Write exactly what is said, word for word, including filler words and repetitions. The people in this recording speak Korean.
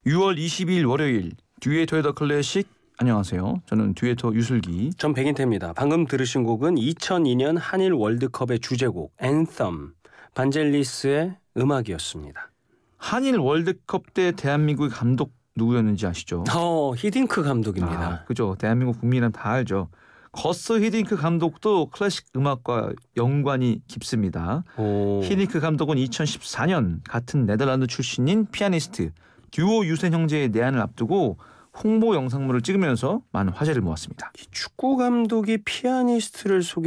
유월 이십이일 월요일 듀에이터의 더 클래식. 안녕하세요. 저는 듀에이터 유슬기. 전 백인태입니다. 방금 들으신 곡은 이천이년 한일 월드컵의 주제곡 앤썸 반젤리스의 음악이었습니다. 한일 월드컵 때 대한민국의 감독 누구였는지 아시죠? 어, 히딩크 감독입니다. 아, 그죠. 대한민국 국민은 다 알죠. 거스 히딩크 감독도 클래식 음악과 연관이 깊습니다. 오. 히딩크 감독은 이천십사년 같은 네덜란드 출신인 피아니스트 듀오 유센 형제의 내한을 앞두고 홍보 영상물을 찍으면서 많은 화제를 모았습니다. 축구 감독이 피아니스트를 소개